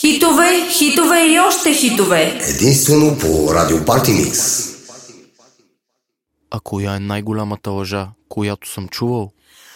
Хитове, хитове и още хитове. Единствено по Радио Парти Микс. А коя е най-голямата лъжа, която съм чувал?